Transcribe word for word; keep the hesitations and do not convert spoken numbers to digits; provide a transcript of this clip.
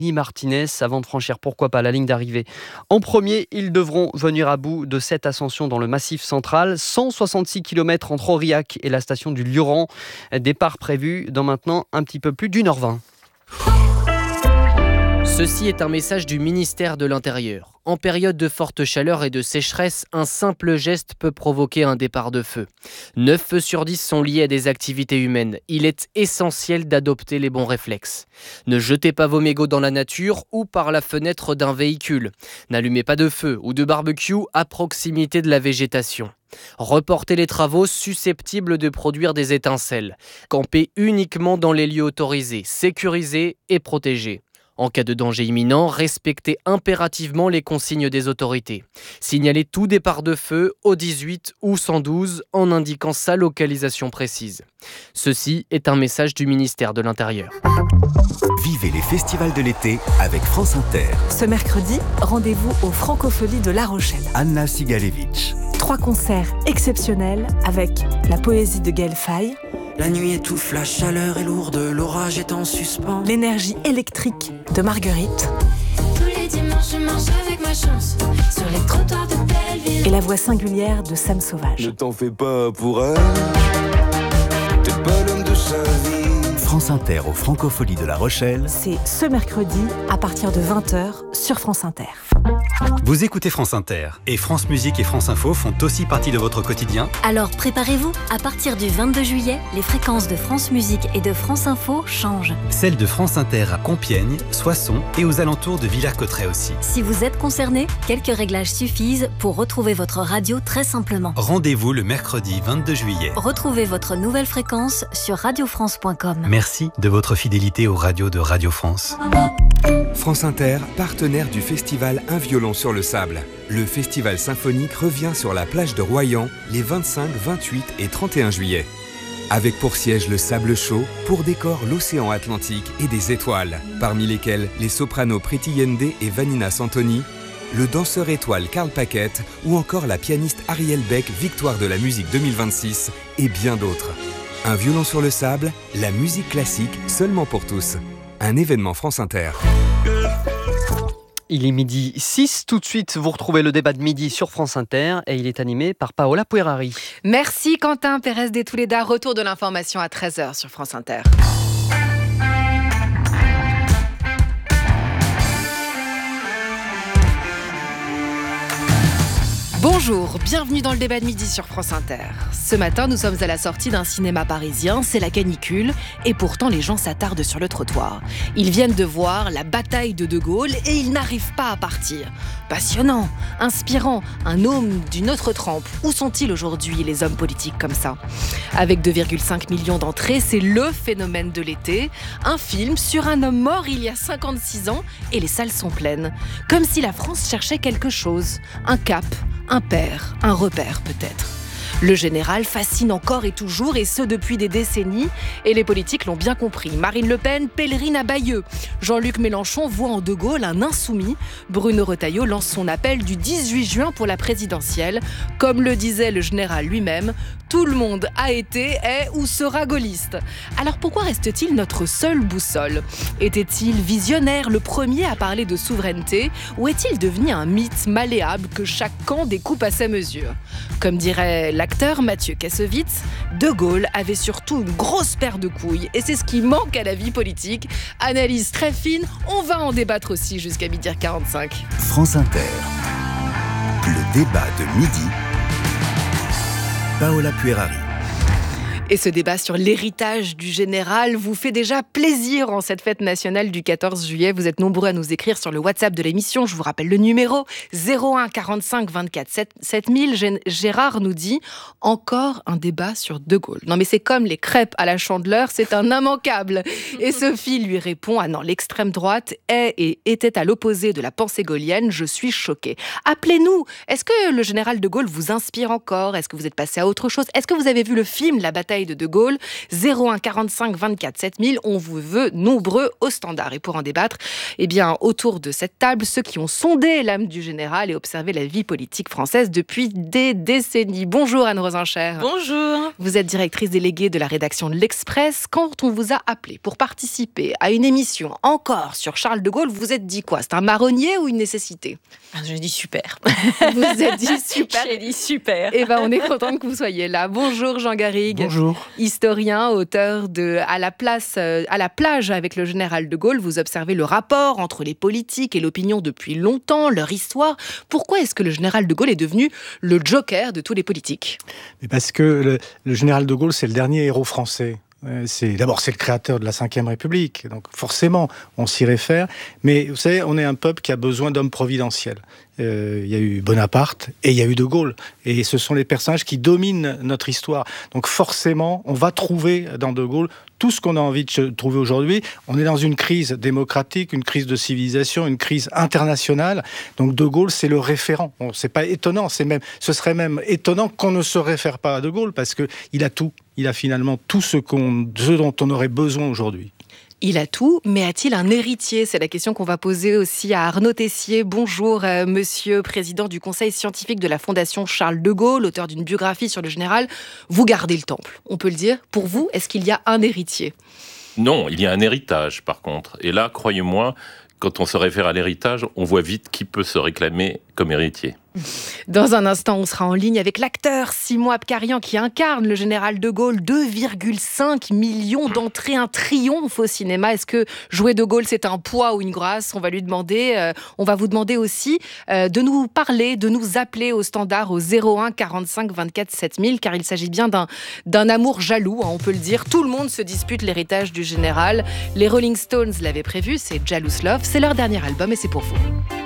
Martinez avant de franchir, pourquoi pas, la ligne d'arrivée. En premier, ils devront venir à bout de cette ascension dans le Massif central. cent soixante-six kilomètres entre Aurillac et la station du Luran. Départ prévu dans maintenant un petit peu plus d'une heure vingt. Ceci est un message du ministère de l'Intérieur. En période de forte chaleur et de sécheresse, un simple geste peut provoquer un départ de feu. neuf feux sur dix sont liés à des activités humaines. Il est essentiel d'adopter les bons réflexes. Ne jetez pas vos mégots dans la nature ou par la fenêtre d'un véhicule. N'allumez pas de feu ou de barbecue à proximité de la végétation. Reportez les travaux susceptibles de produire des étincelles. Campez uniquement dans les lieux autorisés, sécurisés et protégés. En cas de danger imminent, respectez impérativement les consignes des autorités. Signalez tout départ de feu au dix-huit ou cent douze en indiquant sa localisation précise. Ceci est un message du ministère de l'Intérieur. Vivez les festivals de l'été avec France Inter. Ce mercredi, rendez-vous aux Francopholies de La Rochelle. Anna Sigalevitch. Trois concerts exceptionnels avec la poésie de Gaël Faye. La nuit étouffe, la chaleur est lourde, l'orage est en suspens. L'énergie électrique de Marguerite. Tous les dimanches, je marche avec ma chance sur les trottoirs de Belleville. Et la voix singulière de Sam Sauvage. Ne t'en fais pas pour elle, t'es pas l'homme de sa vie. France Inter aux Francopholies de La Rochelle. C'est ce mercredi à partir de vingt heures sur France Inter. Vous écoutez France Inter et France Musique et France Info font aussi partie de votre quotidien. Alors préparez-vous, à partir du vingt-deux juillet, les fréquences de France Musique et de France Info changent. Celles de France Inter à Compiègne, Soissons et aux alentours de Villers-Cotterêts aussi. Si vous êtes concerné, quelques réglages suffisent pour retrouver votre radio très simplement. Rendez-vous le mercredi vingt-deux juillet. Retrouvez votre nouvelle fréquence sur radio france point com. Merci de votre fidélité aux radios de Radio France. France Inter, partenaire du festival Un violon sur le sable. Le festival symphonique revient sur la plage de Royan les vingt-cinq, vingt-huit et trente et un juillet. Avec pour siège le sable chaud, pour décor l'océan Atlantique et des étoiles, parmi lesquelles les sopranos Priti Yende et Vanina Santoni, le danseur étoile Karl Paquette ou encore la pianiste Ariel Beck, victoire de la musique deux mille vingt-six et bien d'autres. Un violon sur le sable, la musique classique seulement pour tous. Un événement France Inter. Il est midi six, tout de suite vous retrouvez le débat de midi sur France Inter et il est animé par Paola Puerari. Merci Quentin Pérez de Touleda, retour de l'information à treize heures sur France Inter. Bonjour, bienvenue dans le débat de midi sur France Inter. Ce matin, nous sommes à la sortie d'un cinéma parisien, c'est la canicule, et pourtant les gens s'attardent sur le trottoir. Ils viennent de voir la bataille de De Gaulle et ils n'arrivent pas à partir. Passionnant, inspirant, un homme d'une autre trempe. Où sont-ils aujourd'hui, les hommes politiques comme ça ? Avec deux virgule cinq millions d'entrées, c'est le phénomène de l'été. Un film sur un homme mort il y a cinquante-six ans et les salles sont pleines. Comme si la France cherchait quelque chose, un cap, un père, un repère peut-être. Le général fascine encore et toujours, et ce depuis des décennies, et les politiques l'ont bien compris. Marine Le Pen pèlerine à Bayeux. Jean-Luc Mélenchon voit en De Gaulle un insoumis. Bruno Retailleau lance son appel du dix-huit juin pour la présidentielle. Comme le disait le général lui-même, tout le monde a été, est ou sera gaulliste. Alors pourquoi reste-t-il notre seule boussole ? Était-il visionnaire, le premier à parler de souveraineté, ou est-il devenu un mythe malléable que chaque camp découpe à sa mesure ? Comme dirait l'acteur Mathieu Kassovitz, De Gaulle avait surtout une grosse paire de couilles, et c'est ce qui manque à la vie politique. Analyse très fine, on va en débattre aussi jusqu'à midi quarante-cinq. France Inter, le débat de midi. Paola Puerari. Et ce débat sur l'héritage du général vous fait déjà plaisir en cette fête nationale du quatorze juillet. Vous êtes nombreux à nous écrire sur le WhatsApp de l'émission. Je vous rappelle le numéro zéro un quarante-cinq vingt-quatre sept mille. Gérard nous dit « Encore un débat sur De Gaulle ». Non mais c'est comme les crêpes à la Chandeleur, c'est un immanquable. Et Sophie lui répond « Ah non, l'extrême droite est et était à l'opposé de la pensée gaullienne, je suis choquée ». Appelez-nous. Est-ce que le général De Gaulle vous inspire encore ? Est-ce que vous êtes passé à autre chose ? Est-ce que vous avez vu le film « La bataille bataille de De Gaulle. zéro un quarante-cinq vingt-quatre sept mille, on vous veut nombreux au standard. Et pour en débattre, eh bien, autour de cette table, ceux qui ont sondé l'âme du général et observé la vie politique française depuis des décennies. Bonjour Anne Rosencher. Bonjour. Vous êtes directrice déléguée de la rédaction de l'Express. Quand on vous a appelé pour participer à une émission encore sur Charles de Gaulle, vous vous êtes dit quoi? C'est un marronnier ou une nécessité? Ah, j'ai dit super. Vous vous êtes dit super. J'ai dit super. Eh ben, on est content que vous soyez là. Bonjour Jean Garrigue. Bonjour. Historien, auteur de À la place, euh, à la plage avec le général de Gaulle. Vous observez le rapport entre les politiques et l'opinion depuis longtemps, leur histoire. Pourquoi est-ce que le général de Gaulle est devenu le joker de tous les politiques? Mais parce que le, le général de Gaulle, c'est le dernier héros français. C'est, d'abord, c'est le créateur de la cinquième République, donc forcément, on s'y réfère. Mais vous savez, on est un peuple qui a besoin d'hommes providentiels. Euh, il y a eu Bonaparte et il y a eu De Gaulle. Et ce sont les personnages qui dominent notre histoire. Donc forcément, on va trouver dans De Gaulle tout ce qu'on a envie de trouver aujourd'hui. On est dans une crise démocratique, une crise de civilisation, une crise internationale. Donc De Gaulle, c'est le référent. Bon, c'est pas étonnant, c'est même, ce serait même étonnant qu'on ne se réfère pas à De Gaulle parce qu'il a tout. Il a finalement tout ce, qu'on, ce dont on aurait besoin aujourd'hui. Il a tout, mais a-t-il un héritier? C'est la question qu'on va poser aussi à Arnaud Tessier. Bonjour, euh, monsieur président du conseil scientifique de la Fondation Charles de Gaulle, auteur d'une biographie sur le général. Vous gardez le temple, on peut le dire. Pour vous, est-ce qu'il y a un héritier? Non, il y a un héritage par contre. Et là, croyez-moi, quand on se réfère à l'héritage, on voit vite qui peut se réclamer comme héritier. Dans un instant, on sera en ligne avec l'acteur Simon Abkarian qui incarne le général de Gaulle. deux virgule cinq millions d'entrées, un triomphe au cinéma. Est-ce que jouer de Gaulle, c'est un poids ou une grâce? On va lui demander. Euh, on va vous demander aussi euh, de nous parler, de nous appeler au standard au zéro un quarante-cinq vingt-quatre sept mille, car il s'agit bien d'un, d'un amour jaloux, hein, on peut le dire. Tout le monde se dispute l'héritage du général. Les Rolling Stones l'avaient prévu, c'est Jealous Love. C'est leur dernier album et c'est pour vous.